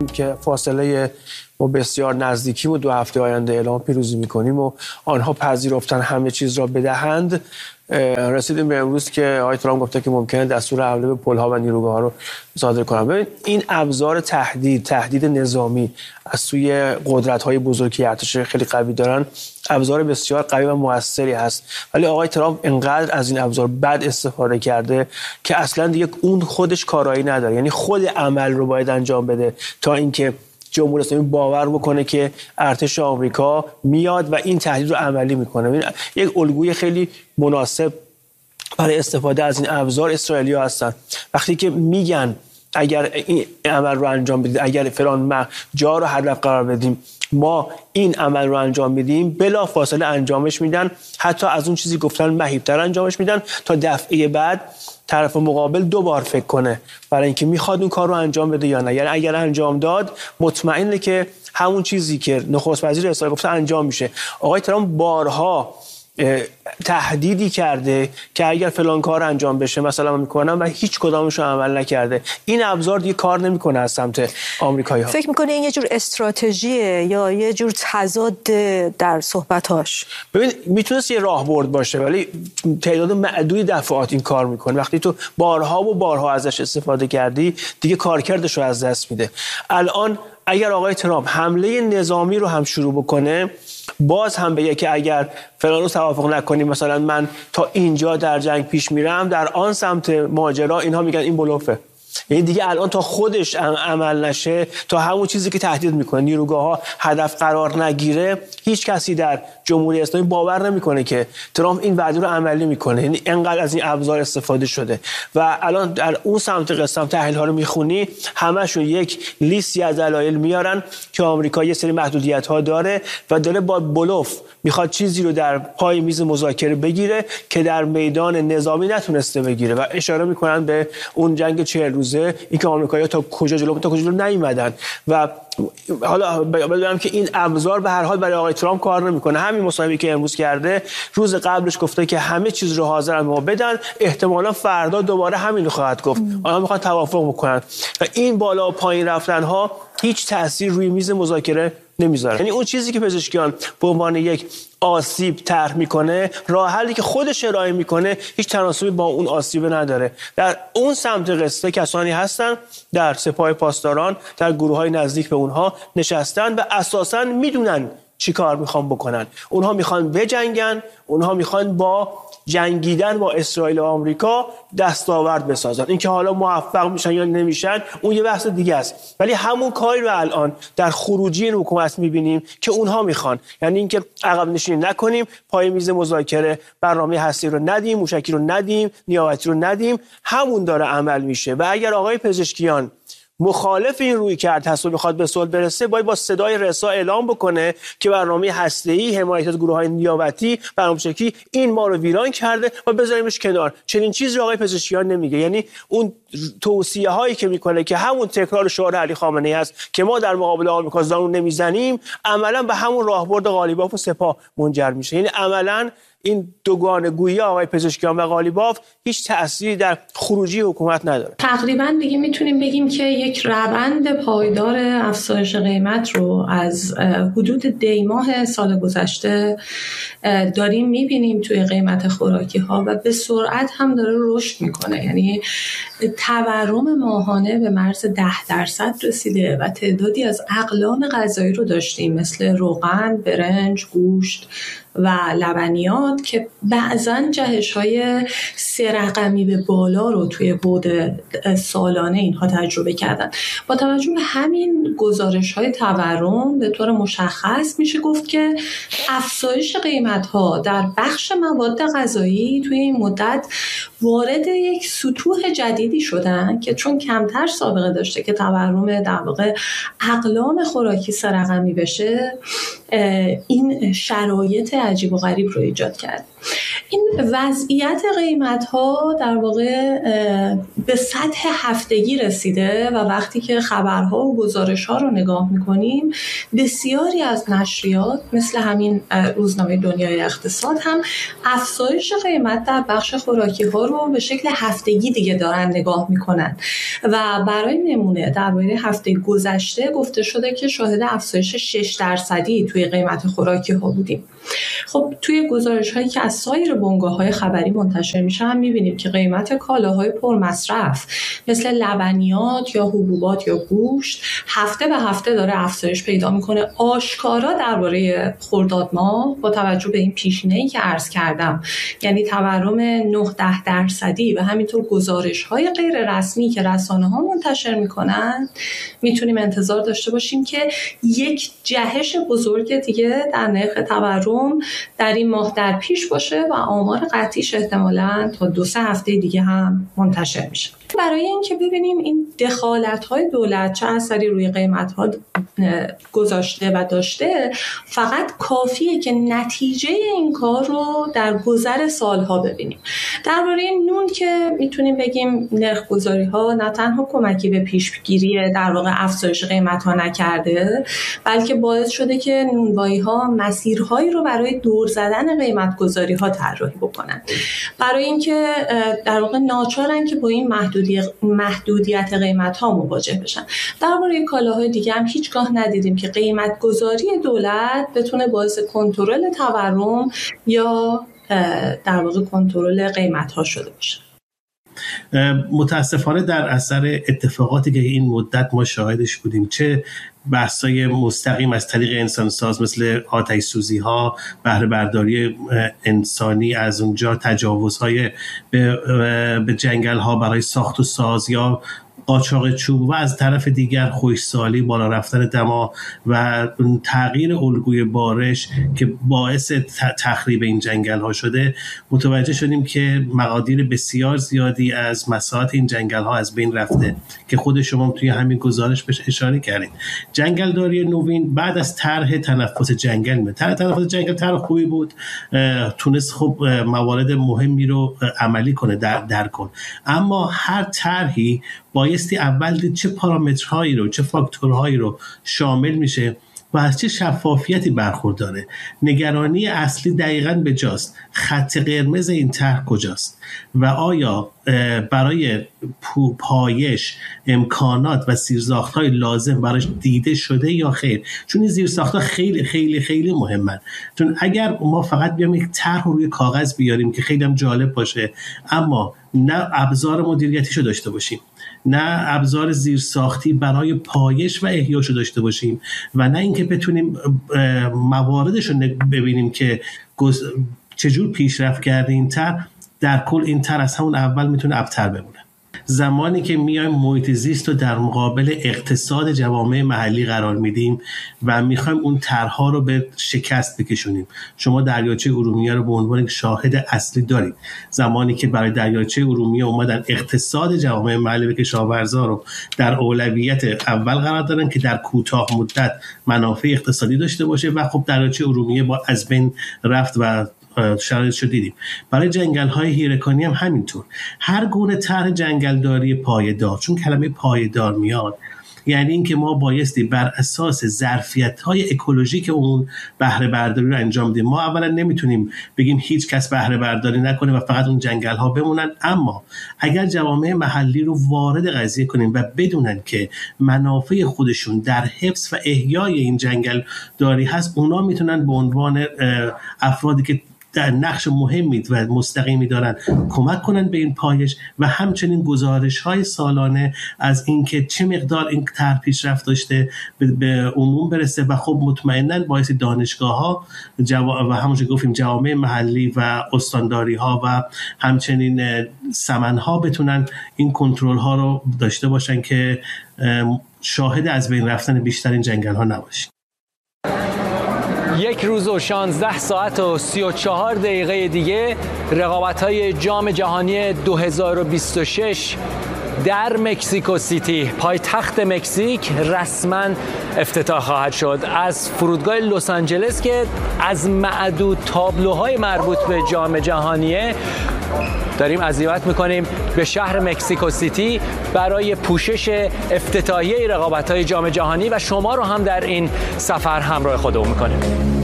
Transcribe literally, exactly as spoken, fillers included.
که فاصله ما بسیار نزدیکی و دو هفته آینده اعلام پیروزی میکنیم و آنها پذیرفتن همه چیز را بدهند، رسیدیم به امروز که آقای ترامپ گفته که ممکنه دستور حمله به پل‌ها و نیروگاه‌ها رو صادر کنن. ببین این ابزار تهدید تهدید نظامی از سوی قدرت‌های بزرگی که ارتش خیلی قوی دارن، ابزار بسیار قوی و موثری هست، ولی آقای ترامپ انقدر از این ابزار بد استفاده کرده که اصلا دیگه اون خودش کارایی نداره. یعنی خود عمل رو باید انجام بده تا اینکه جمهوری اسلامی باور بکنه که ارتش آمریکا میاد و این تهدید رو عملی میکنه. یک الگوی خیلی مناسب برای استفاده از این ابزار اسرائیلی‌ها هستن. وقتی که میگن اگر این عمل رو انجام بدید، اگر فلان جا رو هدف قرار بدیم، ما این عمل رو انجام میدیم، بلا فاصله انجامش میدن، حتی از اون چیزی گفتن مهیب‌تر انجامش میدن تا دفعه بعد طرف مقابل دو بار فکر کنه برای اینکه میخواد اون کار رو انجام بده یا نه. یعنی اگر انجام داد مطمئنه که همون چیزی که نخست وزیر اسرائیل گفته انجام میشه. آقای ترامپ بارها تهدیدی کرده که اگر فلان کار انجام بشه مثلا میکنم و هیچ کدامش رو عمل نکرده. این ابزار دیگه کار نمیکنه از سمت آمریکایی‌ها. فکر میکنه این یه جور استراتژیه یا یه جور تضاد در صحبتاش؟ ببین میتونست یه راهبرد باشه ولی تعداد معدودی دفعات این کار میکنه. وقتی تو بارها و بارها ازش استفاده کردی دیگه کارکردش رو از دست میده. الان اگر آقای ترامپ حمله نظامی رو هم شروع بکنه، باز هم بگه که اگر فلان رو توافق نکنیم مثلا من تا اینجا در جنگ پیش میرم، در آن سمت ماجرا اینها میگن این بلوفه. یعنی دیگه الان تا خودش عمل نشه، تا همون چیزی که تهدید میکنه نیروگاه‌ها هدف قرار نگیره، هیچ کسی در جمهوری اسلامی باور نمیکنه که ترامپ این وعده رو عملی میکنه. یعنی انقدر از این ابزار استفاده شده و الان در اون سمت قسم تحلیل ها رو میخونی، همشون یک لیستی از دلایل میارن که آمریکا یه سری محدودیت ها داره و داره با بلوف میخواد چیزی رو در پای میز مذاکره بگیره که در میدان نظامی نتونسته بگیره و اشاره میکنن به اون جنگ چهل روزه، اینکه آمریکایی‌ها تا کجا جلو تا کجا جلو نیومدن. و حالا بگم که این ابزار به هر حال برای آقای ترامپ کار نمیکنه. همین مصاحبه‌ای که امروز کرده، روز قبلش گفته که همه چیز رو حاضرن ما بدن، احتمالاً فردا دوباره همین رو خواهد گفت. آنها میخوان توافق بکنن و این بالا و پایین رفتن ها هیچ تأثیر روی میز مذاکره نمیذاره. یعنی اون چیزی که پزشکیان به عنوان یک آسیب طرح میکنه، راه حلی که خودش ارائه میکنه هیچ تناسبی با اون آسیب نداره. در اون سمت قصه کسانی هستن در سپاه پاسداران، در گروه‌های نزدیک به اونها نشستن و اساساً میدونن چی کار میخوان بکنن. اونها میخوان بجنگن، اونها میخوان با جنگیدن با اسرائیل و آمریکا دستاورد بسازن. اینکه حالا موفق میشن یا نمیشن اون یه بحث دیگه است، ولی همون کاری رو الان در خروجی این حکومت میبینیم که اونها میخوان، یعنی اینکه عقب نشینی نکنیم، پای میز مذاکره برنامه هستی رو ندیم، موشکی رو ندیم، نیابتی رو ندیم، همون داره عمل میشه. و اگر آقای پزشکیان مخالف این روی کرد هست و میخواد به صلح برسه، باید با صدای رسا اعلام بکنه که برنامه هسته‌ای، حمایت از گروه‌های نیابتی، برنامه‌چکی این ما رو ویران کرده و بذاریمش کنار. چنین چیزی آقای پزشکیان نمیگه. یعنی اون توصیه هایی که میکنه که همون تکرار شعار علی خامنه‌ای است که ما در مقابل آمریکا زانو نمیزنیم، عملاً به همون راهبرد قالیباف و سپاه منجر میشه. یعنی عملاً این دوگانه گویی آقای پزشکیان و قالیباف هیچ تأثیری در خروجی حکومت نداره. تقریبا دیگه میتونیم بگیم که یک روند پایدار افزایش قیمت رو از حدود دی ماه سال گذشته داریم میبینیم توی قیمت خوراکی ها و به سرعت هم داره رشد میکنه. یعنی تورم ماهانه به مرز ده درصد رسیده و تعدادی از اقلام غذایی رو داشتیم مثل روغن، برنج، گوشت و لبنیات که بعضاً جهش‌های سه رقمی به بالا رو توی بعد سالانه اینها تجربه کردن. با توجه به همین گزارش‌های تورم به طور مشخص میشه گفت که افزایش قیمت‌ها در بخش مواد غذایی توی این مدت وارد یک سطوح جدیدی شدن که چون کمتر سابقه داشته که تورم در واقع اقلام خوراکی سه رقمی بشه، این شرایط عجیب و غریب رو ایجاد کرد. این وضعیت قیمت ها در واقع به سطح هفتگی رسیده و وقتی که خبرها و گزارش ها رو نگاه میکنیم بسیاری از نشریات مثل همین روزنامه دنیای اقتصاد هم افزایش قیمت در بخش خوراکی ها رو به شکل هفتگی دیگه دارن نگاه میکنن و برای نمونه درباره هفته گذشته گفته شده که شاهد افزایش شش درصدی توی قیمت خوراکی ها بودیم. خب توی گزارش هایی که از سایر بنگاه های خبری منتشر میشه هم میبینیم که قیمت کالاهای پرمصرف مثل لبنیات یا حبوبات یا گوشت هفته به هفته داره افزایش پیدا میکنه. آشکارا درباره خرداد ماه با توجه به این پیشینه‌ای که عرض کردم، یعنی تورم نه ده درصدی و همینطور گزارش های غیر رسمی که رسانه ها منتشر میکنن، میتونیم انتظار داشته باشیم که یک جهش بزرگ دیگه در نرخ تورم در این ماه در پیش باشه و آمار قطعیش احتمالاً تا دو سه هفته دیگه هم منتشر میشه. برای اینکه ببینیم این دخالت‌های دولت چه اثری روی قیمت‌ها گذاشته و داشته، فقط کافیه که نتیجه این کار رو در گذر سالها ببینیم. درباره نون که میتونیم بگیم نرخ‌گذاری‌ها نه تنها کمکی به پیشگیری در واقع افزایش قیمت‌ها نکرده، بلکه باعث شده که نونوایی‌ها مسیرهایی رو برای دور زدن قیمت‌گذاری‌ها طراحی بکنن. برای اینکه در واقع ناچارن که با این محدود محدودیت قیمت ها مواجه بشن. درباره کالاهای دیگه هم هیچگاه ندیدیم که قیمت گذاری دولت بتونه باعث کنترل تورم یا در واقع کنترل قیمت ها شده باشه. متاسفانه در اثر اتفاقاتی که این مدت ما شاهدش بودیم، چه بحث‌های مستقیم از طریق انسانساز مثل آتش سوزی ها، بهره برداری انسانی، از اونجا تجاوزهای به, به جنگل ها برای ساخت و ساز یا قاچاق چوب و از طرف دیگر خشکسالی، بالا رفتن دما و تغییر الگوی بارش که باعث تخریب این جنگل ها شده، متوجه شدیم که مقادیر بسیار زیادی از مساحت این جنگل ها از بین رفته که خود شما توی همین گزارش بهش اشاره کردید. جنگلداری نوین بعد از طرح تنفس جنگل می طرح تنفس جنگل طرح خوبی بود، تونست خب موارد مهمی رو عملی کنه در در کن، اما هر طرحی بایستی اول دید چه پارامترهایی رو، چه فاکتورهایی رو شامل میشه و از چه شفافیتی برخورداره. نگرانی اصلی دقیقاً به جاست. خط قرمز این طرح کجاست و آیا برای پایش امکانات و زیرساخت‌های لازم براش دیده شده یا خیر؟ چون این زیرساخت‌ها خیلی خیلی خیلی مهمن. چون اگر ما فقط بیام یک طرح روی کاغذ بیاریم که خیلی هم جالب باشه، اما نه ابزار مدیریتیشو داشته باشیم، نه ابزار زیرساختی برای پایش و احیاشو داشته باشیم و نه اینکه بتونیم مواردشو ببینیم که چجور پیشرفت کرده این طرح، در کل این طرح از همون اول میتونه ابتر بمونه. زمانی که میایم محیط زیست رو در مقابل اقتصاد جوامع محلی قرار میدیم و میخوایم اون طرح‌ها رو به شکست بکشونیم، شما دریاچه ارومیه رو به عنوان شاهد اصلی دارید. زمانی که برای دریاچه ارومیه اومدن اقتصاد جوامع محلی و کشاورزا رو در اولویت اول قرار دادن که در کوتاه مدت منافع اقتصادی داشته باشه و خب دریاچه ارومیه با از بین رفت و شرایطشو دیدیم. برای جنگل‌های هیرکانی هم همینطور. هر گونه طرح جنگلداری پایدار، چون کلمه پایدار میاد، یعنی اینکه ما بایستی بر اساس ظرفیت‌های اکولوژیک اون بهره برداری رو انجام بدیم. ما اولا نمیتونیم بگیم هیچ کس بهره برداری نکنه و فقط اون جنگل‌ها بمونن، اما اگر جوامع محلی رو وارد قضیه کنیم و بدونن که منافع خودشون در حفظ و احیای این جنگل داری هست، اونا میتونن به عنوان افرادی که در نقش مهمی و مستقیمی دارن کمک کنن به این پایش و همچنین گزارش‌های سالانه از اینکه چه مقدار این طرح پیشرفت داشته به عموم برسه و خب مطمئناً باعث دانشگاه‌ها جوا... و همونجوری گفتیم جوامع محلی و استانداری‌ها و همچنین سمن‌ها بتونن این کنترل‌ها رو داشته باشن که شاهد از بین رفتن بیشتر این جنگل‌ها نباشیم. یک روز و شانزده ساعت و سی و چهار دقیقه دیگه رقابت‌های جام جهانی دو هزار و بیست و شش در مکزیکو سیتی پایتخت مکزیک رسما افتتاح خواهد شد. از فرودگاه لس آنجلس که از معدود تابلوهای مربوط به جام جهانیه داریم عزیمت میکنیم به شهر مکزیکو سیتی برای پوشش افتتاحیه رقابت‌های جام جهانی و شما رو هم در این سفر همراه خودمون میکنیم.